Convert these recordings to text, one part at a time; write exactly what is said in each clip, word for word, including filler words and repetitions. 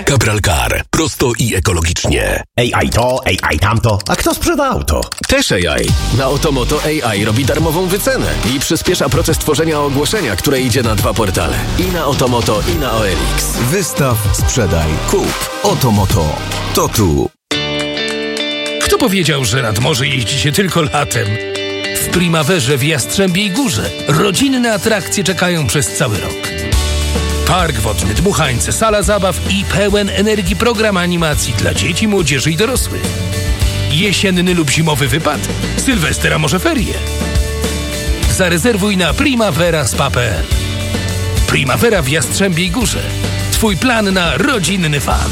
Cabral Car. Prosto i ekologicznie. A I to, A I tamto. A kto sprzeda auto? Też A I. Na Otomoto A I robi darmową wycenę i przyspiesza proces tworzenia ogłoszenia, które idzie na dwa portale. I na Otomoto, i na O L X. Wystaw, sprzedaj, kup. Otomoto. To tu. Kto powiedział, że nad morze jeździ się tylko latem? W Primaverze w Jastrzębiej Górze rodzinne atrakcje czekają przez cały rok. Park wodny, dmuchańce, sala zabaw i pełen energii program animacji dla dzieci, młodzieży i dorosłych. Jesienny lub zimowy wypad? Sylwester, a może ferie? Zarezerwuj na primavera spa kropka p l. Primavera w Jastrzębiej Górze. Twój plan na rodzinny fan.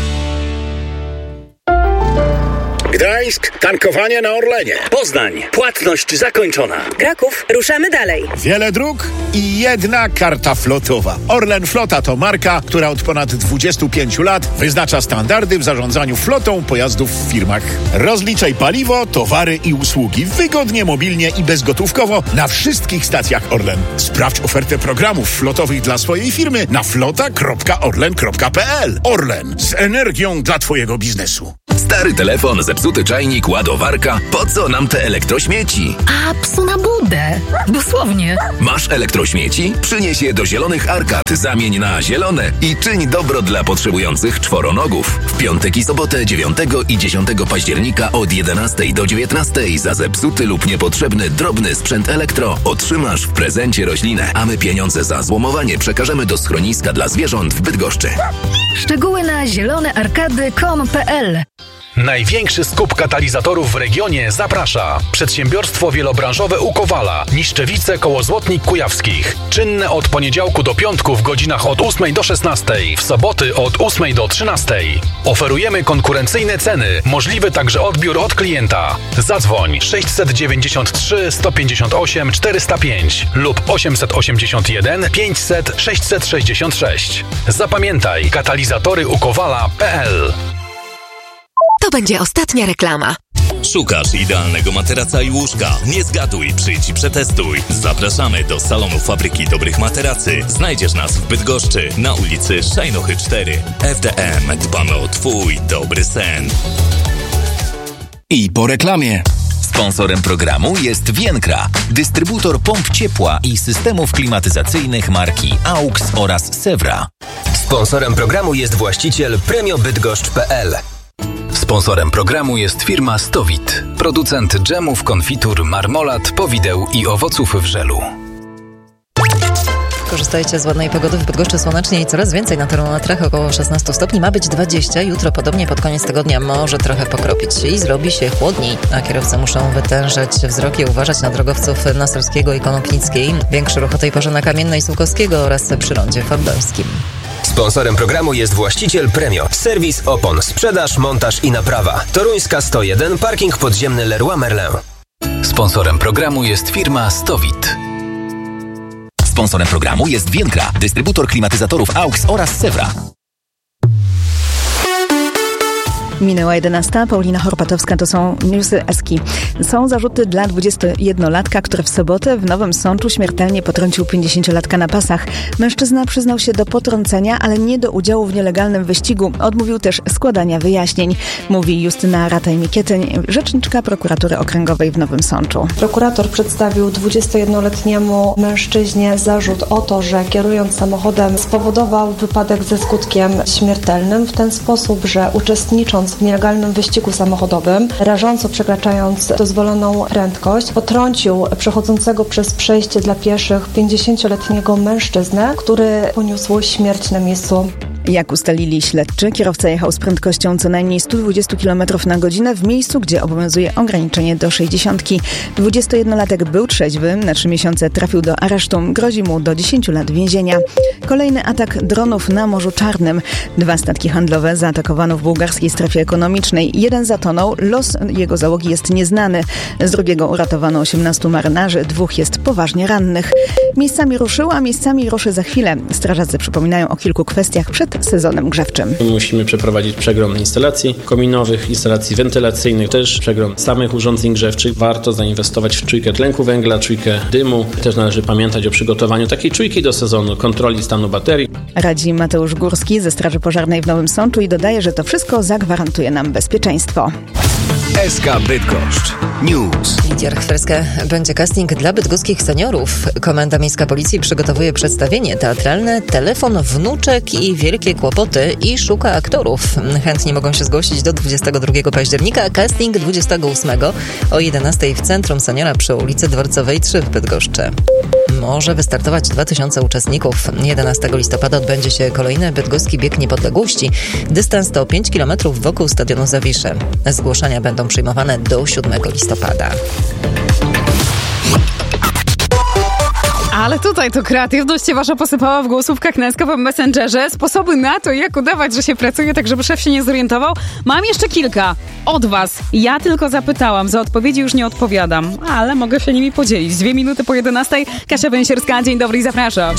Gdańsk, tankowanie na Orlenie. Poznań, płatność zakończona. Kraków, ruszamy dalej. Wiele dróg i jedna karta flotowa. Orlen Flota to marka, która od ponad dwudziestu pięciu lat wyznacza standardy w zarządzaniu flotą pojazdów w firmach. Rozliczaj paliwo, towary i usługi wygodnie, mobilnie i bezgotówkowo na wszystkich stacjach Orlen. Sprawdź ofertę programów flotowych dla swojej firmy na flota kropka orlen kropka p l. Orlen, z energią dla twojego biznesu. Stary telefon, zepsuty czajnik, ładowarka. Po co nam te elektrośmieci? A psu na budę. Dosłownie. Masz elektrośmieci? Przynieś je do Zielonych Arkad, zamień na zielone i czyń dobro dla potrzebujących czworonogów. W piątek i sobotę dziewiątego i dziesiątego października od jedenastej do dziewiętnastej za zepsuty lub niepotrzebny drobny sprzęt elektro otrzymasz w prezencie roślinę, a my pieniądze za złomowanie przekażemy do schroniska dla zwierząt w Bydgoszczy. Szczegóły na zielone arkady kropka com kropka p l. Największy skup katalizatorów w regionie zaprasza przedsiębiorstwo wielobranżowe u Kowala, Niszczewice koło Złotnik Kujawskich. Czynne od poniedziałku do piątku w godzinach od ósmej do szesnastej, w soboty od ósmej do trzynastej. Oferujemy konkurencyjne ceny, możliwy także odbiór od klienta. Zadzwoń sześćset dziewięćdziesiąt trzy sto pięćdziesiąt osiem czterysta pięć lub osiemset osiemdziesiąt jeden pięćset sześćset sześćdziesiąt sześć. Zapamiętaj, katalizatory u Kowala kropka p l. To będzie ostatnia reklama. Szukasz idealnego materaca i łóżka? Nie zgaduj, przyjdź i przetestuj. Zapraszamy do salonu Fabryki Dobrych Materacy. Znajdziesz nas w Bydgoszczy na ulicy Szajnochy cztery. F D M. Dbamy o Twój dobry sen. I po reklamie. Sponsorem programu jest Vienkra, dystrybutor pomp ciepła i systemów klimatyzacyjnych marki AUX oraz Sewra. Sponsorem programu jest właściciel premio bydgoszcz kropka p l. Sponsorem programu jest firma Stowit, producent dżemów, konfitur, marmolad, powideł i owoców w żelu. Korzystajcie z ładnej pogody. W Bydgoszczy słonecznie i coraz więcej na termometrach, około szesnaście stopni. Ma być dwadzieścia. Jutro podobnie pod koniec tygodnia może trochę pokropić się i zrobi się chłodniej. A kierowcy muszą wytężać wzrok i uważać na drogowców Nasolskiego i Konopnickiej. Większy ruch o tej porze na Kamiennej Sułkowskiego oraz przy rondzie Fabelskim. Sponsorem programu jest właściciel Premio. Serwis opon, sprzedaż, montaż i naprawa. Toruńska sto jeden, parking podziemny Leroy Merlin. Sponsorem programu jest firma Stowit. Sponsorem programu jest Vienkra, dystrybutor klimatyzatorów AUX oraz Sewra. Minęła jedenasta. Paulina Horpatowska, to są newsy Eski. Są zarzuty dla dwudziestojednolatka, który w sobotę w Nowym Sączu śmiertelnie potrącił pięćdziesięciolatka na pasach. Mężczyzna przyznał się do potrącenia, ale nie do udziału w nielegalnym wyścigu. Odmówił też składania wyjaśnień. Mówi Justyna Rataj-Mikieteń, rzeczniczka prokuratury okręgowej w Nowym Sączu. Prokurator przedstawił dwudziestojednoletniemu mężczyźnie zarzut o to, że kierując samochodem spowodował wypadek ze skutkiem śmiertelnym w ten sposób, że uczestnicząc w nielegalnym wyścigu samochodowym, rażąco przekraczając dozwoloną prędkość, potrącił przechodzącego przez przejście dla pieszych pięćdziesięcioletniego mężczyznę, który poniósł śmierć na miejscu. Jak ustalili śledczy, kierowca jechał z prędkością co najmniej sto dwadzieścia kilometrów na godzinę w miejscu, gdzie obowiązuje ograniczenie do sześćdziesiątki. dwudziestojednolatek był trzeźwy, na trzy miesiące trafił do aresztu, grozi mu do dziesięciu lat więzienia. Kolejny atak dronów na Morzu Czarnym. Dwa statki handlowe zaatakowano w bułgarskiej strefie ekonomicznej. Jeden zatonął, los jego załogi jest nieznany. Z drugiego uratowano osiemnastu marynarzy, dwóch jest poważnie rannych. Miejscami ruszył, a miejscami ruszy za chwilę. Strażacy przypominają o kilku kwestiach przed przed sezonem grzewczym. Musimy przeprowadzić przegląd instalacji kominowych, instalacji wentylacyjnych, też przegląd samych urządzeń grzewczych. Warto zainwestować w czujkę tlenku węgla, czujkę dymu. Też należy pamiętać o przygotowaniu takiej czujki do sezonu, kontroli stanu baterii. Radzi Mateusz Górski ze Straży Pożarnej w Nowym Sączu i dodaje, że to wszystko zagwarantuje nam bezpieczeństwo. S K Bydgoszcz News. Lidia Rachwerska. Będzie casting dla bydgoskich seniorów. Komenda Miejska Policji przygotowuje przedstawienie teatralne Telefon wnuczek i wielkie kłopoty i szuka aktorów. Chętni mogą się zgłosić do dwudziestego drugiego października. Casting dwudziestego ósmego o jedenastej w Centrum Seniora przy ulicy Dworcowej trzy w Bydgoszczy. Może wystartować dwa tysiące uczestników. jedenastego listopada odbędzie się kolejny bydgoski bieg niepodległości. Dystans to pięć kilometrów wokół stadionu Zawisze. Zgłoszenia będą przyjmowane do siódmego listopada. Ale tutaj to kreatywność się wasza posypała w głosówkach na eskapowym Messengerze. Sposoby na to, jak udawać, że się pracuje, tak żeby szef się nie zorientował. Mam jeszcze kilka od was. Ja tylko zapytałam, za odpowiedzi już nie odpowiadam, ale mogę się nimi podzielić. Dwie minuty po jedenastej. Kasia Węsierska, dzień dobry i zapraszam.